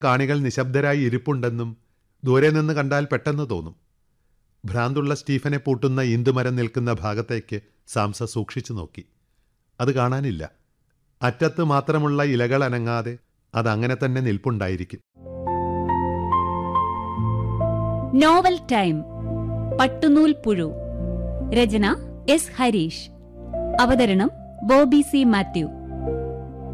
കാണികൾ നിശബ്ദരായി ഇരിപ്പുണ്ടെന്നും ദൂരെ നിന്ന് കണ്ടാൽ പെട്ടെന്ന് തോന്നും. ഭ്രാന്തുള്ള സ്റ്റീഫനെ പൂട്ടുന്ന ഈന്തുമരം നിൽക്കുന്ന ഭാഗത്തേക്ക് സാംസ സൂക്ഷിച്ചു നോക്കി. അത് കാണാനില്ല. അറ്റത്ത് മാത്രമുള്ള ഇലകൾ അനങ്ങാതെ അതങ്ങനെ തന്നെ നിൽപ്പുണ്ടായിരിക്കും. Novel time. പട്ടുനൂൽ പുഴു. രചന എസ് ഹരീഷ്. അവതരണം ബോബി സി മാത്യു.